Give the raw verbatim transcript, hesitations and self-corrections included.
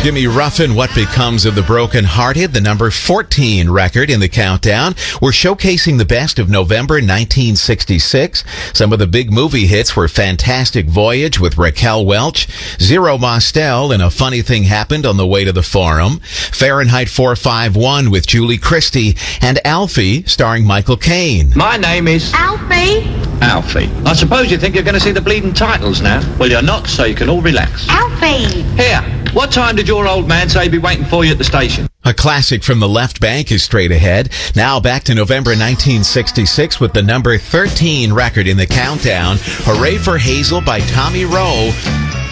Jimmy Ruffin, What Becomes of the Broken Hearted, the number fourteen record in the countdown. We're showcasing the best of November nineteen sixty-six. Some of the big movie hits were Fantastic Voyage with Raquel Welch, Zero Mostel and A Funny Thing Happened on the Way to the Forum, Fahrenheit four five one with Julie Christie, and Alfie starring Michael Caine. My name is Alfie. Alfie. I suppose you think you're going to see the bleeding titles now? Well, you're not, so you can all relax. Alfie. Here, what time did your old man say he'd be waiting for you at the station? A classic from the left bank is straight ahead. Now back to November nineteen sixty-six with the number thirteen record in the countdown. Hooray for Hazel by Tommy Roe.